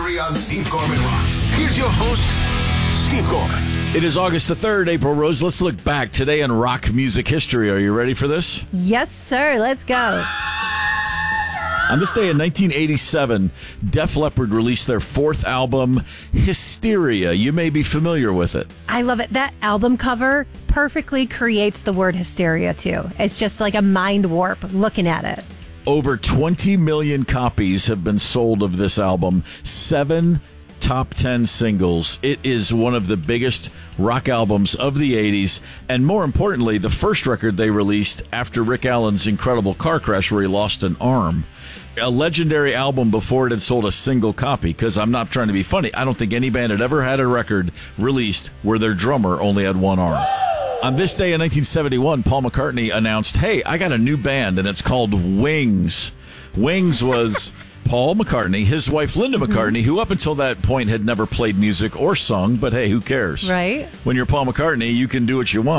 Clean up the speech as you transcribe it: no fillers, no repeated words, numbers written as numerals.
History on Steve Gorman Rocks. Here's your host, Steve Gorman. It is August the 3rd, April Rose. Let's look back today in rock music history. Are you ready for this? Yes, sir. Let's go. On this day in 1987, Def Leppard released their fourth album, Hysteria. You may be familiar with it. I love it. That album cover perfectly creates the word hysteria, too. It's just like a mind warp looking at it. Over 20 million copies have been sold of this album. 7 top 10 singles. It is one of the biggest rock albums of the 80s, and more importantly, the first record they released after Rick Allen's incredible car crash where he lost an arm. A legendary album before it had sold a single copy, because I'm not trying to be funny. I don't think any band had ever had a record released where their drummer only had one arm. On this day in 1971, Paul McCartney announced, hey, I got a new band, and it's called Wings. Wings was Paul McCartney, his wife Linda McCartney, who up until that point had never played music or sung, but hey, who cares? Right. When you're Paul McCartney, you can do what you want.